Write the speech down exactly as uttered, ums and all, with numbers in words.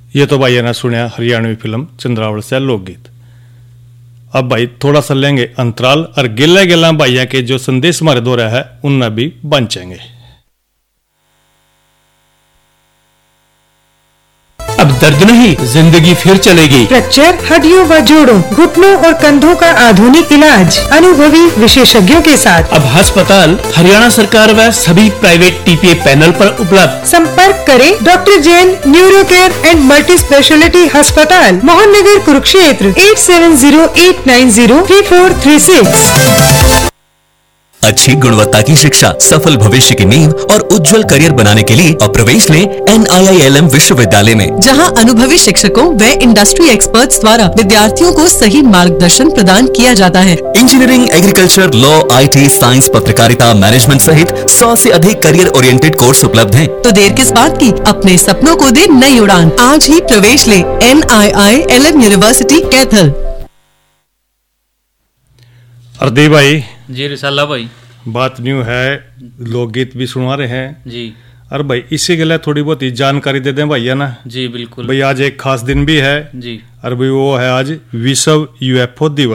ये तो भाई ने सुनिया हरियाणवी फिल्म चंद्रावल से लोकगीत। अब भाई थोड़ा सा लेंगे अंतराल और गिला गिला भाइया के जो संदेश हमारे दो रहा है उनमें भी बचेंगे। अब दर्द नहीं, जिंदगी फिर चलेगी। फ्रैक्चर, हड्डियों व जोड़ों, घुटनों और कंधों का आधुनिक इलाज अनुभवी विशेषज्ञों के साथ अब अस्पताल हरियाणा सरकार व सभी प्राइवेट टीपीए पैनल पर उपलब्ध। संपर्क करें doctor Jain neuro care and multi speciality अस्पताल, Mohan Nagar, Kurukshetra, eight seven zero eight nine zero three four three six. अच्छी गुणवत्ता की शिक्षा, सफल भविष्य की नींव और उज्जवल करियर बनाने के लिए अब प्रवेश लें N I I L M विश्वविद्यालय में, जहां अनुभवी शिक्षकों व इंडस्ट्री एक्सपर्ट्स द्वारा विद्यार्थियों को सही मार्गदर्शन प्रदान किया जाता है। Engineering, agriculture, law, IT, science, पत्रकारिता, मैनेजमेंट सहित सौ से अधिक करियर ओरिएंटेड कोर्स उपलब्ध हैं। तो देर किस बात की, अपने सपनों को दे नई उड़ान। आज ही प्रवेश ले N I I L M university Kaithal. Earthy भाई जी रिसाला भाई, बात न्यू है, लोकगीत भी सुना रहे हैं जी। अरे भाई इसी के लिए थोड़ी बहुत ही जानकारी दे दें भैया ना। जी बिल्कुल भाई आज एक खास दिन भी है जी। और भाई वो है आज विश्व यूएफओ दिवस।